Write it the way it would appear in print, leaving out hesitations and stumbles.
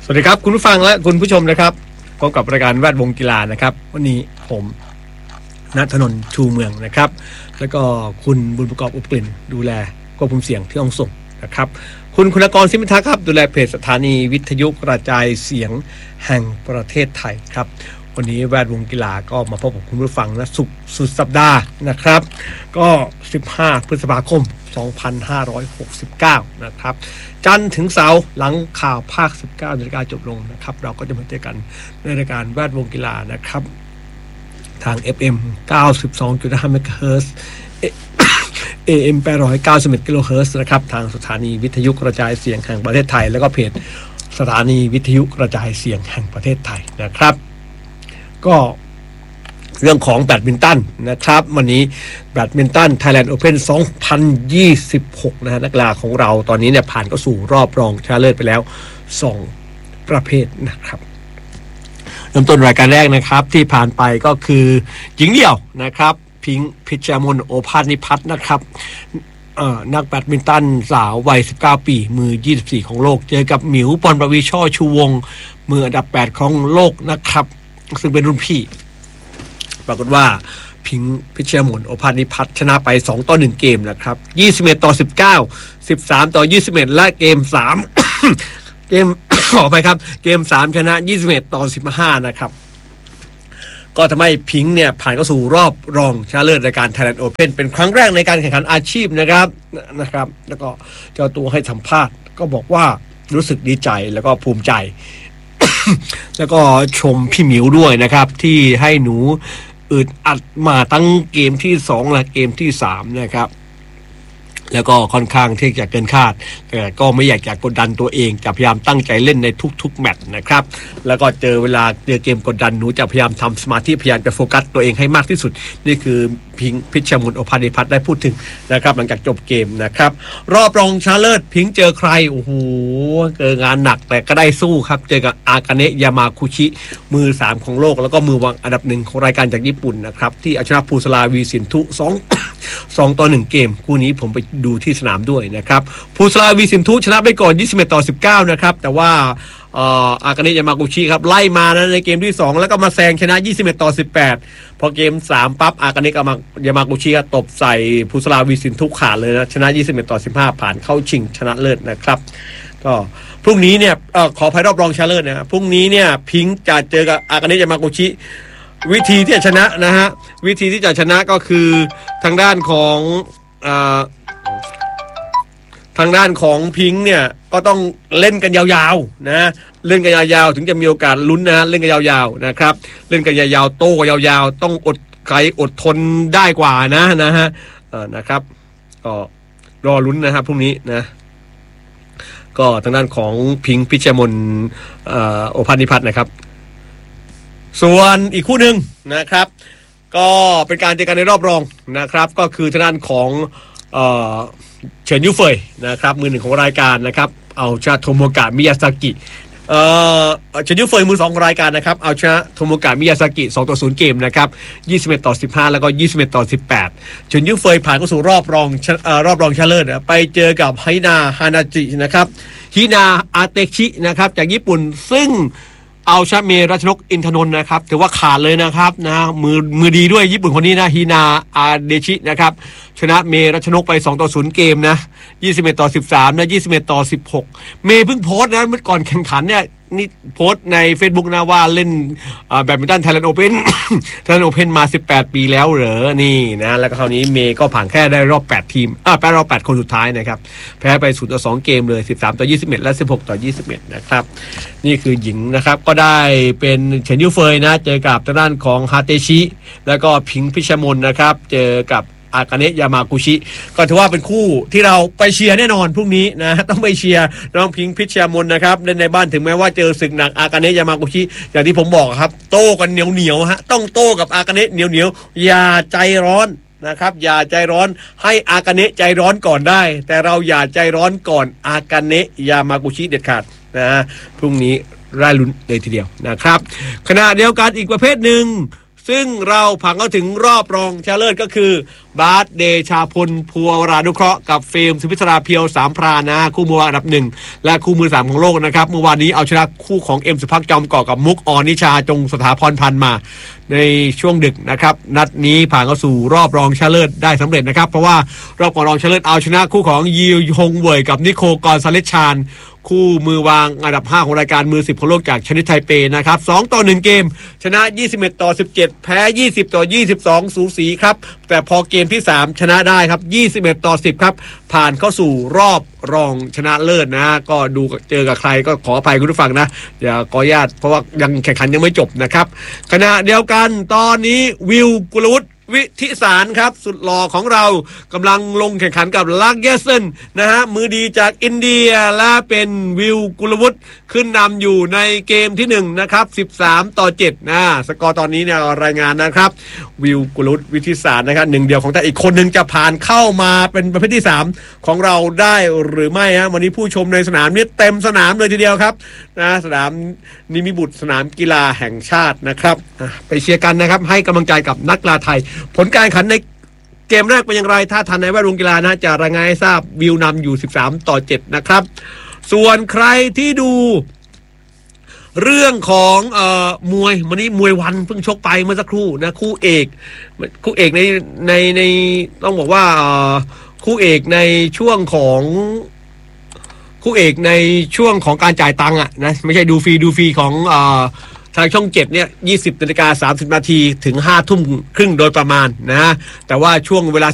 สวัสดีครับคุณผู้ฟังและคุณผู้ชมนะครับพบกับรายการแวดวงกีฬานะครับวันนี้ผมณถนนชูเมืองนะครับแล้วก็คุณบุญประกอบอุปกลิ่นดูแลควบคุมเสียงที่ห้องส่งนะครับคุณกรศิมิทาครับดูแลเพจสถานีวิทยุกระจายเสียงแห่งประเทศไทยครับวันนี้แวดวงกีฬาก็มาพบกับคุณผู้ฟังนะสุดสัปดาห์นะครับก็15พฤษภาคม2569นะครับจันทร์ถึงเสาร์หลังข่าวภาค 19 นาฬิกาจบลงนะครับเราก็จะมาเจอกันในรายการแวดวงกีฬานะครับทาง FM 92.5 MHz AM 891 kHz นะครับทางสถานีวิทยุกระจายเสียงแห่งประเทศไทยแล้วก็เพจสถานีวิทยุกระจายเสียงแห่งประเทศไทยนะครับก็เรื่องของแบดมินตันนะครับวันนี้แบดมินตัน Thailand Open 2026นะฮะนักกีฬาของเราตอนนี้เนี่ยผ่านเข้าสู่รอบรองชนะเลิศไปแล้ว2ประเภทนะครับเริ่มต้นรายการแรกนะครับที่ผ่านไปก็คือหญิงเดี่ยวนะครับพิงค์พิชมนโอภาสนิพัฒน์นะครับนักแบดมินตันสาววัย19ปีมือ24ของโลกเจอกับหมิวปอนประวีช่อชูวงศ์มืออันดับ8ของโลกนะครับซึ่งเป็นรุ่นพี่ปรากฏว่าพิงค์พิชมนโอภาสนิพัฒน์ชนะไป2-1เกมนะครับ21-19 13-21และเกม3 เกม ขอไปครับเกม3ชนะ21-15นะครับก็ทำให้พิงค์เนี่ยผ่านเข้าสู่รอบรองชนะเลิศรายการ Thailand Open เป็นครั้งแรกในการแข่งขันอาชีพนะครับแล้วก็เจ้าตัวให้สัมภาษณ์ก็บอกว่ารู้สึกดีใจแล้วก็ภูมิใจ แล้วก็ชมพี่หมิวด้วยนะครับที่ให้หนูอึดอัดมาตั้งเกมที่2และเกมที่3นะครับแล้วก็ค่อนข้างที่จะเกินคาดแต่ก็ไม่อยากจะกดดันตัวเองจะพยายามตั้งใจเล่นในทุกๆแมตช์นะครับแล้วก็เจอเกมกดดันหนูจะพยายามทำสมาธิพยายามจะโฟกัสตัวเองให้มากที่สุดนี่คือพิงค์พิชมนโอภาสนิพัฒน์ได้พูดถึงนะครับหลังจากจบเกมนะครับรอบรองชนะเลิศพิงค์เจอใครโอ้โหเจองานหนักแต่ก็ได้สู้ครับเจอกับอากาเนะยามาคุชิมือ3ของโลกแล้วก็มือวางอันดับ1ของรายการจากญี่ปุ่นนะครับที่เอาชนะภูสลาวีสินทุ2-1เกมคู่นี้ผมไปดูที่สนามด้วยนะครับภูสลาวีสินทุชนะไปก่อน21-19นะครับแต่ว่าอากาเนะยามากุชิครับไล่มานะในเกมที่2แล้วก็มาแซงชนะ21-18พอเกม3ปั๊บอากาเนะยามากุชิตบใส่ภูสลาวีสินทุขาดเลยนะชนะ21-15ผ่านเข้าชิงชนะเลิศนะครับก็พรุ่งนี้เนี่ยขออภัยรอบรองชนะเลิศนะครับพรุ่งนี้เนี่ยพิงค์จะเจอกับอากาเนะยามากุชิวิธีที่จะชนะนะฮะวิธีที่จะชนะก็คือทางด้านของพิงค์เนี่ยก็ต้องเล่นกันยาวๆนะเล่นกันยาวๆถึงจะมีโอกาสลุ้นนะเล่นกันยาวๆนะครับเล่นกันยาวๆโต้กันยาวๆต้องอดทนได้กว่านะฮะนะครับก็รอลุ้นนะครับพรุ่งนี้นะก็ทางด้านของพิงค์พิชมนโอภาสนิพัฒน์นะครับส่วนอีกคู่หนึ่งนะครับก็เป็นการเจอกันในรอบรองนะครับก็คือทางด้านของเฉินยูเฟยนะครับมือ1ของรายการนะครับเอาชนะโทโมกะมิยาซากิเฉินยูเฟยมือ2ของรายการนะครับเอาชนะโทโมกะมิยาซากิ2-0เกมนะครับ21-15แล้วก็21-18เฉินยูเฟยผ่านเข้าสู่รอบรองชนะเลิศไปเจอกับฮินาฮานาจินะครับฮินาอาเตชินะครับจากญี่ปุ่นซึ่งเอาชนะเมรัชนกอินทนนท์นะครับถือว่าขาดเลยนะครับนะมือดีด้วยญี่ปุ่นคนนี้นะฮินาอาเดชินะครับชนะเมรัชนกไป2-0เกมนะ21-13นะ21-16เมเพิ่งโพสต์นะเมื่อก่อนแข่งขันเนี่ยนี่โพสต์ใน Facebook นะว่าเล่นแบดมินตัน Thailand Open Thailand Open มา18ปีแล้วเหรอนี่นะแล้วก็คราวนี้เมย์ก็ผ่านแค่ได้รอบ8ทีมรอบ8คนสุดท้ายนะครับแพ้ไป0-2เกมเลย13-21และ16-21นะครับนี่คือหญิงนะครับก็ได้เป็นเฉินยูเฟยนะเจอกับทางด้านของฮาเตชิแล้วก็พิงค์พิชมนนะครับเจอกับอากาเนะยามากุชิก็ถือว่าเป็นคู่ที่เราไปเชียร์แน่นอนพรุ่งนี้นะต้องไปเชียร์น้องพิงค์พิชมนนะครับเล่นในบ้านถึงแม้ว่าเจอศึกหนักอากาเนะยามากุชิอย่างที่ผมบอกครับโต้กันเหนียวฮะต้องโต้กับอากาเนะเหนียวอย่าใจร้อนนะครับอย่าใจร้อนให้อากาเนะใจร้อนก่อนได้แต่เราอย่าใจร้อนก่อนอากาเนะยามากุชิเด็ดขาดนะพรุ่งนี้ร่ายลุ้นเลยทีเดียวนะครับขณะเดียวกันอีกประเภทหนึ่งซึ่งเราผ่านเข้าถึงรอบรองชนะเลิศก็คือบาสเดชาพลภัวรานุเคราะห์กับฟิล์มสุพิศราเพียวสามพรานนะคู่มืออันดับ1และคู่มือ3ของโลกนะครับเมื่อวานนี้เอาชนะคู่ของเอ็มสุภักดิ์จอมเกาะกับมุกอนิชาจงสถาพรพันธ์มาในช่วงดึกนะครับนัดนี้ผ่านเข้าสู่รอบรองชนะเลิศได้สำเร็จนะครับเพราะว่ารอบก่อนรองชนะเลิศเอาชนะคู่ของยิวฮงเว่ยกับนิโคกอนซาเลสชานคู่มือวางอันดับ5ของรายการมือ10ของโลกจากชนิดไทเปนะครับ2-1เกมชนะ21-17แพ้20-22สูสีครับแต่พอเกมที่3ชนะได้ครับ21-10ครับผ่านเข้าสู่รอบรองชนะเลิศนะก็ดูเจอกับใครก็ขออภัยคุณผู้ฟังนะอย่าขออนุญาตเพราะว่ายังแข่งขันยังไม่จบนะครับขณะเดียวกันตอนนี้วิวกุลวุฒิวิทิสารครับสุดหล่อของเรากำลังลงแข่งขันกับลักเยเซนนะฮะมือดีจากอินเดียและเป็นวิวกุลวุฒิขึ้นนำอยู่ในเกมที่1นะครับ13-7นะสกอร์ตอนนี้เนี่ยรายงานนะครับวิวกุลวุฒิวิทิสารนะครับหนึ่งเดียวของแต่อีกคนหนึ่งจะผ่านเข้ามาเป็นประเภทที่3ของเราได้หรือไม่ฮะวันนี้ผู้ชมในสนามนี่เต็มสนามเลยทีเดียวครับนะสนามนิมิบุตรสนามกีฬาแห่งชาตินะครับไปเชียร์กันนะครับให้กำลังใจกับนักกีฬาไทยผลการแข่งขันในเกมแรกเป็นอย่างไรถ้าทันในแวดวงกีฬานะจะรายงานให้ทราบวิวนำอยู่13-7นะครับส่วนใครที่ดูเรื่องของมวยวันนี้มวยวันเพิ่งชกไปเมื่อสักครู่นะคู่เอกในต้องบอกว่าคู่เอกในช่วงของคู่เอกในช่วงของการจ่ายตังค์อ่ะนะไม่ใช่ดูฟรีของทางช่อง7เนี่ย20:30 นถึง 5 ทุ่มครึ่งโดยประมาณนะแต่ว่าช่วงเวลา